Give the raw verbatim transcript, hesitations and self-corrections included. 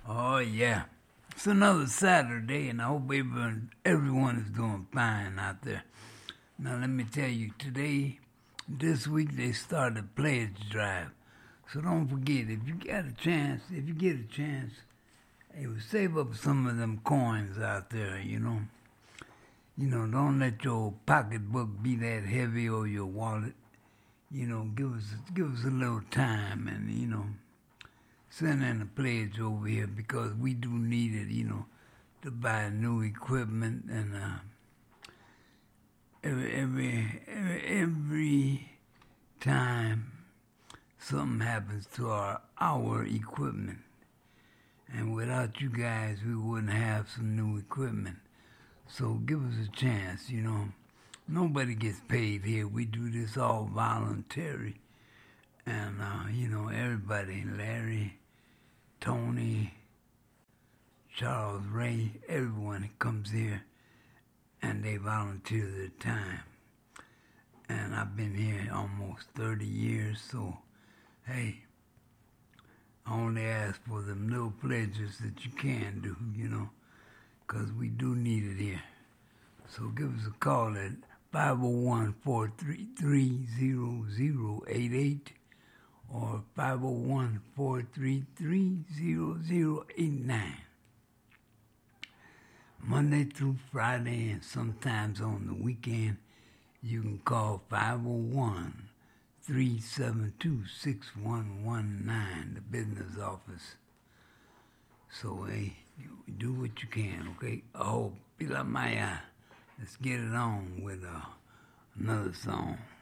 Oh, yeah. It's another Saturday, and I hope everyone, everyone is doing fine out there. Now, let me tell you, today, this week, they started Pledge Drive. So don't forget, if you get a chance, if you get a chance, hey, well, save up some of them coins out there, you know. You know, don't let your pocketbook be that heavy or your wallet. You know, give us give us a little time and, you know, send in a pledge over here because we do need it, you know, to buy new equipment and uh, every, every every every time something happens to our our equipment, and without you guys, we wouldn't have some new equipment. So give us a chance, you know. Nobody gets paid here. We do this all voluntary. And, uh, you know, everybody, Larry, Tony, Charles Ray, everyone comes here and they volunteer their time. And I've been here almost thirty years, so, hey, I only ask for them little pledges that you can do, you know, because we do need it here. So give us a call at five oh one, four three three, zero zero eight eight or five oh one, four three three, zero zero eight nine. Monday through Friday and sometimes on the weekend, you can call five oh one, three seven two, six one one nine, the business office. So, hey, you do what you can, okay? Oh, Pila Maya. Let's get it on with uh, another song.